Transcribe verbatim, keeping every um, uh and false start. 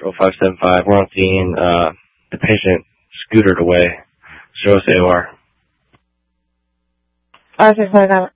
oh five seven five. We're on scene. Uh, the patient scootered away. Show us A O R. R six five nine.